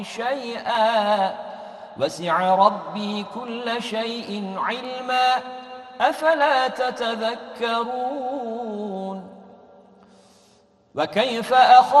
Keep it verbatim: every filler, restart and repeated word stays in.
شيئا وسع ربي كل شيء علما أفلا تتذكرون وكيف أخاف